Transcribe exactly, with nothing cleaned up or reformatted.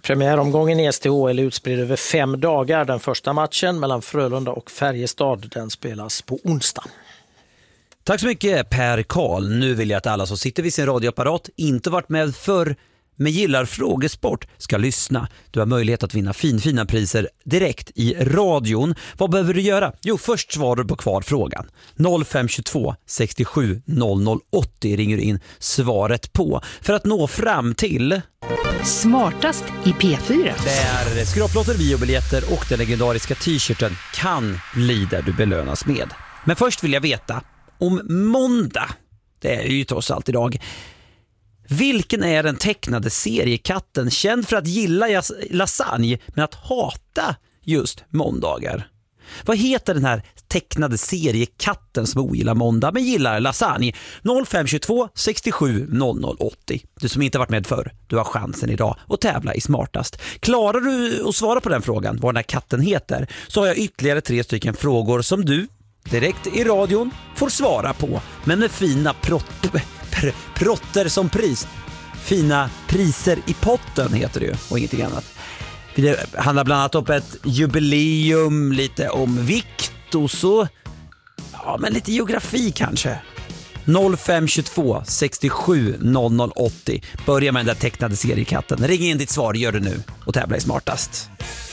Premiäromgången i S T H L är utspridd över fem dagar. Den första matchen mellan Frölunda och Färjestad, den spelas på onsdag. Tack så mycket Per Karl. Nu vill jag att alla som sitter vid sin radioapparat, inte varit med för men gillar frågesport, ska lyssna. Du har möjlighet att vinna finfina priser direkt i radion. Vad behöver du göra? Jo, först svarar du på kvarfrågan. noll fem två sextiosju noll noll åttio ringer in svaret på. För att nå fram till Smartast i P fyra. Där skraplotter, biobiljetter och den legendariska t-shirten kan bli där du belönas med. Men först vill jag veta om måndag. Det är ju trots allt idag. Vilken är den tecknade seriekatten känd för att gilla lasagne men att hata just måndagar? Vad heter den här tecknade seriekatten som ogillar måndag men gillar lasagne? noll fem två sextiosju noll noll åttio. Du som inte varit med förr, du har chansen idag att tävla i Smartast. Klarar du att svara på den frågan, vad den här katten heter, så har jag ytterligare tre stycken frågor som du direkt i radion får svara på. Men med fina prott, pr, protter som pris. Fina priser i potten heter det ju, och ingenting annat. Det handlar bland annat om ett jubileum, lite om vikt och så. Ja, men lite geografi kanske. noll fem två sextiosju noll noll åttio. Börja med den där tecknade seriekatten. Ring in ditt svar, gör det nu och tävla i Smartast.